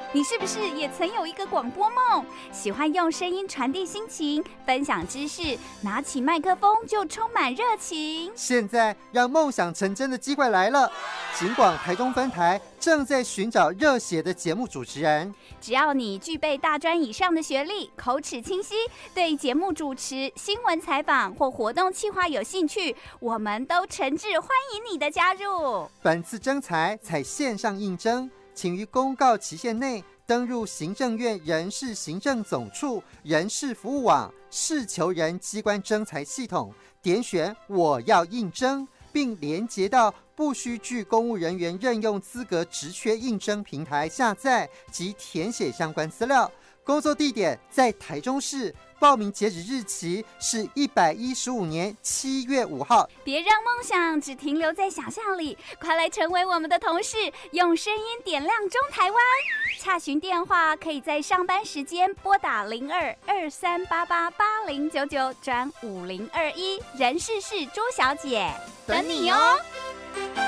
你是不是也曾有一个广播梦？喜欢用声音传递心情，分享知识，拿起麦克风就充满热情。 现在让梦想成真的机会来了，警广台中分台正在寻找热血的节目主持人。 只要你具备大专以上的学历，口齿清晰，对节目主持、新闻采访或活动企划有兴趣，我们都诚挚欢迎你的加入。 本次征才采线上应征，请于公告期限内登入行政院人事行政总处人事服务网事求人机关征才系统，点选我要应征，并连结到不需具公务人员任用资格职缺应征平台下载及填写相关资料。工作地点在台中市，报名截止日期是115年7月5号。 别让梦想只停留在想象里，快来成为我们的同事，用声音点亮中台湾。洽询电话可以在上班时间拨打02-2388-8099转5021，人事是朱小姐，等你哦。